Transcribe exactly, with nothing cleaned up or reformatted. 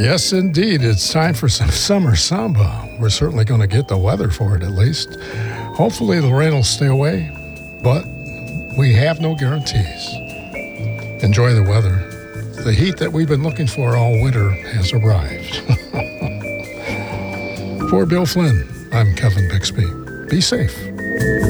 Yes, indeed. It's time for some summer samba. We're certainly going to get the weather for it at least. Hopefully the rain will stay away, but we have no guarantees. Enjoy the weather. The heat that we've been looking for all winter has arrived. For Bill Flynn, I'm Kevin Bixby. Be safe.